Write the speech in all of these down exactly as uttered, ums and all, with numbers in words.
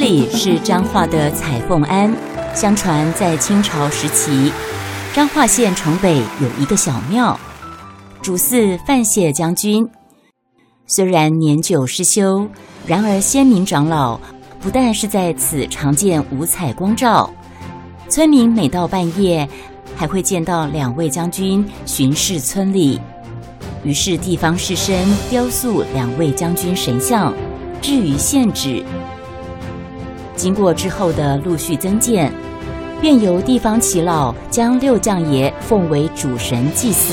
里是彰化的彩凤庵。相传在清朝时期，彰化县城北有一个小庙，主祀范谢将军。虽然年久失修，然而先民长老不但是在此常见五彩光照，村民每到半夜还会见到两位将军巡视村里。于是地方士绅雕塑两位将军神像，置于县址。经过之后的陆续增建，便由地方耆老将六将爷奉为主神祭祀。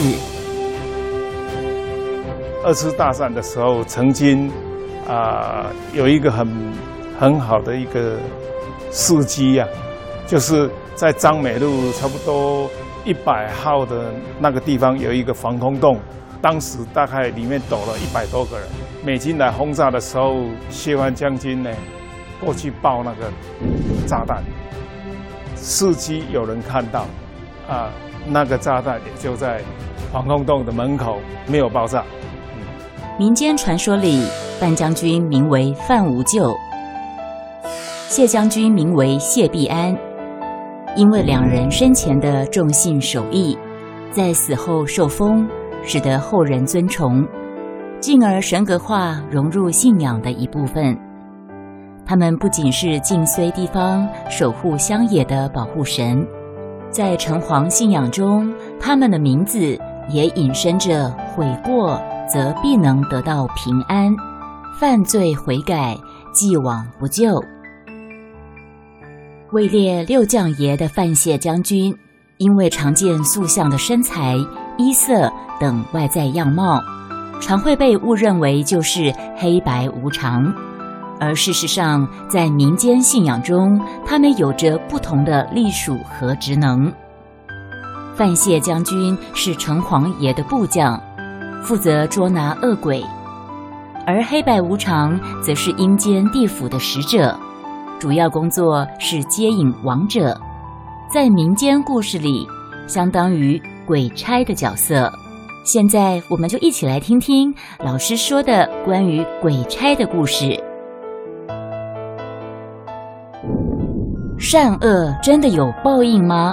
二次大战的时候，曾经啊、呃、有一个很很好的一个事迹啊，就是在彰美路差不多一百号的那个地方有一个防空洞。当时大概里面躲了一百多个人，美军来轰炸的时候，谢藩将军呢过去爆那个炸弹，伺机有人看到，啊，那个炸弹也就在防空洞的门口，没有爆炸。嗯、 民间传说里，范将军名为范无咎，谢将军名为谢必安，因为两人生前的重信守义，在死后受封。使得后人尊崇，进而神格化融入信仰的一部分。他们不仅是晋绥地方守护乡野的保护神，在城隍信仰中，他们的名字也引申着悔过则必能得到平安，犯罪悔改既往不咎。位列六将爷的范谢将军，因为常见塑像的身材、衣色等外在样貌，常会被误认为就是黑白无常，而事实上在民间信仰中，他们有着不同的隶属和职能。范谢将军是城隍爷的部将，负责捉拿恶鬼，而黑白无常则是阴间地府的使者，主要工作是接引亡者，在民间故事里相当于鬼差的角色。现在我们就一起来听听老师说的关于鬼差的故事。善恶真的有报应吗？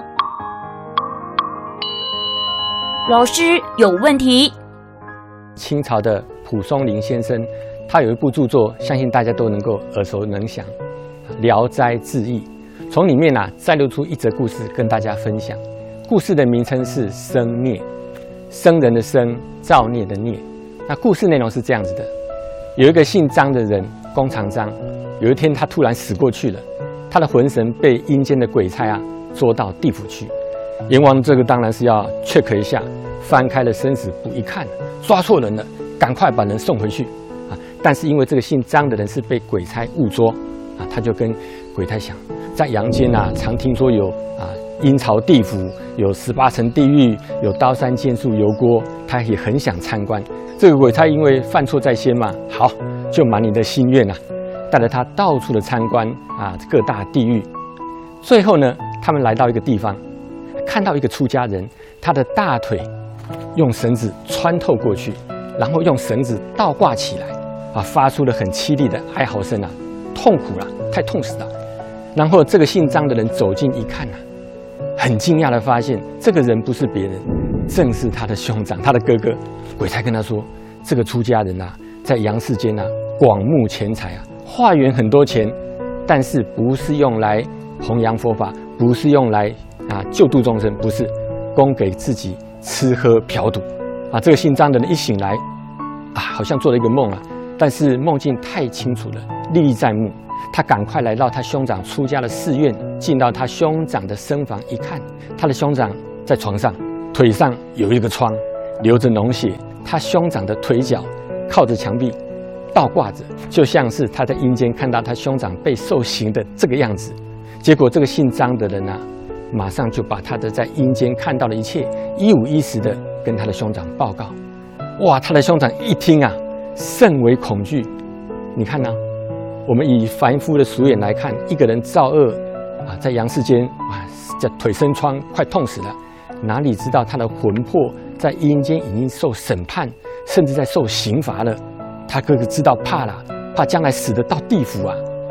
老师有问题。 清朝的蒲松龄先生，他有一部著作，相信大家都能够耳熟能详，《聊斋志异》。从里面啊摘录出一则故事跟大家分享。故事的名称是生孽，生人的生，造孽的孽。那故事内容是这样子的：有一个姓张的人，弓长张，有一天他突然死过去了，他的魂神被阴间的鬼差啊捉到地府去。阎王这个当然是要 check 一下，翻开了生死簿一看，抓错人了，赶快把人送回去啊！但是因为这个姓张的人是被鬼差误捉啊，他就跟鬼差想，在阳间啊，常听说有啊。阴曹地府有十八层地狱，有刀山剑树油锅，他也很想参观。这个鬼差因为犯错在先嘛，好，就满你的心愿啊，带着他到处的参观啊各大地狱。最后呢，他们来到一个地方，看到一个出家人，他的大腿用绳子穿透过去，然后用绳子倒挂起来，啊，发出了很凄厉的哀嚎声啊，痛苦了，太痛死了。然后这个姓张的人走近一看啊。很惊讶地发现，这个人不是别人，正是他的兄长，他的哥哥。鬼差跟他说：“这个出家人啊，在阳世间啊，广募钱财啊，化缘很多钱，但是不是用来弘扬佛法，不是用来啊救度众生，不是供给自己吃喝嫖赌啊。”这个姓张的人一醒来，啊，好像做了一个梦啊，但是梦境太清楚了，历历在目。他赶快来到他兄长出家的寺院，进到他兄长的僧房一看，他的兄长在床上，腿上有一个疮，流着脓血，他兄长的腿脚靠着墙壁倒挂着，就像是他在阴间看到他兄长被受刑的这个样子。结果这个姓张的人啊，马上就把他的在阴间看到的一切一五一十的跟他的兄长报告。哇，他的兄长一听啊，甚为恐惧。你看呢、啊？我们以凡夫的俗眼来看，一个人造恶啊，在阳世间啊，这腿生疮，快痛死了，哪里知道他的魂魄在阴间已经受审判，甚至在受刑罚了。他哥哥知道怕了，怕将来死的到地府啊。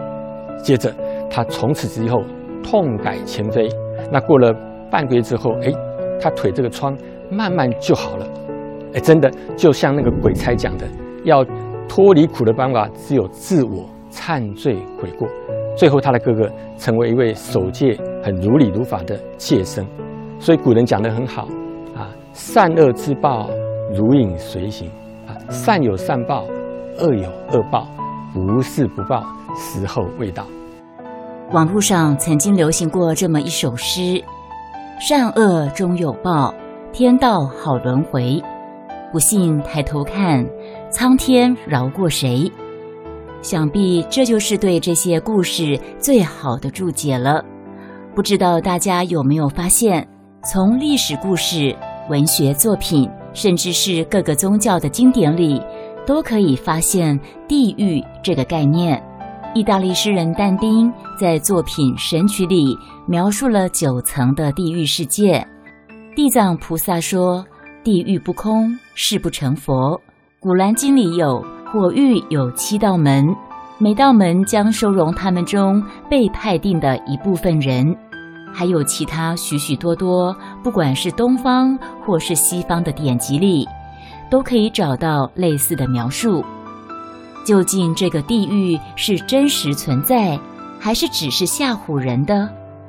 接着他从此之后痛改前非，那过了半个月之后，哎，他腿这个疮慢慢就好了。哎，真的就像那个鬼差讲的，要脱离苦的办法只有自我忏罪悔过。最后他的哥哥成为一位守戒很如理如法的戒僧。所以古人讲得很好啊，善恶之报如影随形啊，善有善报，恶有恶报，不是不报，时候未到。 网络上曾经流行过这么一首诗：善恶终有报，天道好轮回。不信抬头看，苍天饶过谁？想必这就是对这些故事最好的注解了。不知道大家有没有发现，从历史故事、文学作品，甚至是各个宗教的经典里，都可以发现地狱这个概念。意大利诗人但丁在作品《神曲》里描述了九层的地狱世界。地藏菩萨说：“地狱不空，誓不成佛。”古兰经里有火狱有七道门，每道门将收容他们中被派定的一部分人。还有其他许许多多，不管是东方或是西方的典籍里，都可以找到类似的描述。究竟这个地狱是真实存在，还是只是吓唬人的？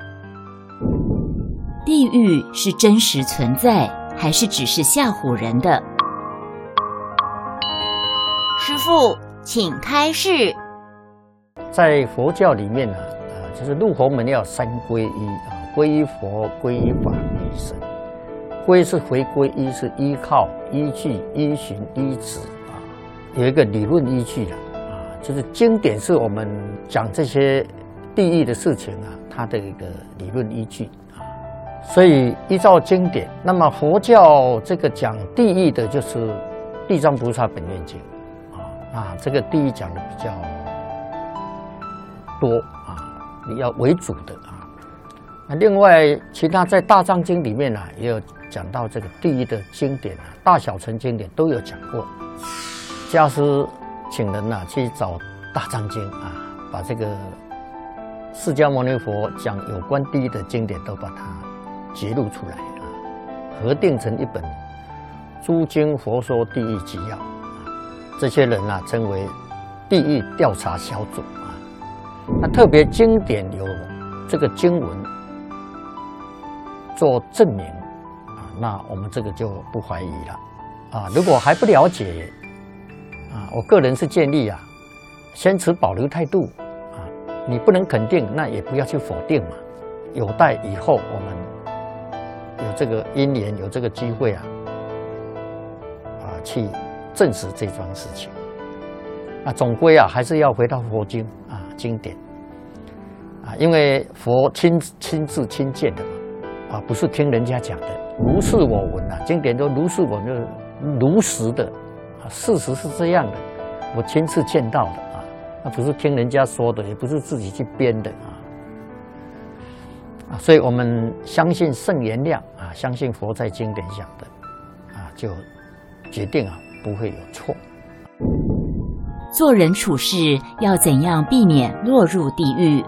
地狱是真实存在，还是只是吓唬人的？师父，请开示。 在佛教里面呢、啊，呃，就是入佛门要三皈依啊，皈依佛、皈依法、皈依僧。皈是回归，依是依靠、依据、依循、依止啊，有一个理论依据的啊，就是经典是我们讲这些地狱的事情啊，它的一个理论依据啊。所以依照经典，那么佛教这个讲地狱的，就是《地藏菩萨本愿经》啊，那这个地狱讲的比较多啊，你要为主的啊。那另外，其他在《大藏经》里面呢、啊，也有讲到这个地狱的经典啊，大小乘经典都有讲过。家师请人呐、啊、去找《大藏经》啊，把这个释迦牟尼佛讲有关地狱的经典都把它揭露出来啊，合订成一本《诸经佛说地狱纪要》啊。这些人啊称为地狱调查小组啊。那特别经典有这个经文做证明啊，那我们这个就不怀疑了啊。如果还不了解啊，我个人是建议啊，先持保留态度啊。你不能肯定，那也不要去否定嘛。有待以后我们有这个因缘，有这个机会啊，啊去证实这桩事情。那总归啊，还是要回到佛经啊经典啊，因为佛亲亲自亲见的嘛，啊不是听人家讲的。如是我闻啊，经典都如是我闻，如实的啊，事实是这样的，我亲自见到的啊，那不是听人家说的，也不是自己去编的啊。啊，所以我们相信圣言量啊，相信佛在经典讲的啊，就决定啊不会有错。 做人处事要怎样避免落入地狱？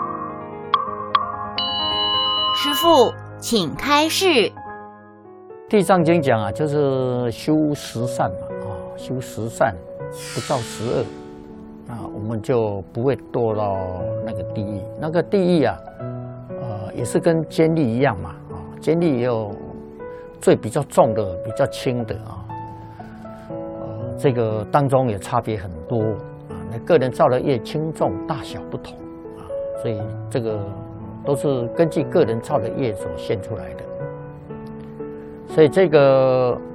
师父，请开示。 地藏经讲啊，就是修十善嘛，啊，修十善，不造十恶，啊，我们就不会堕到那个地狱。那个地狱啊，呃，也是跟监狱一样嘛，啊，监狱也有罪比较重的，比较轻的啊。这个当中也差别很多啊，那个人造的业轻重大小不同啊，所以这个都是根据个人造的业所现出来的。所以这个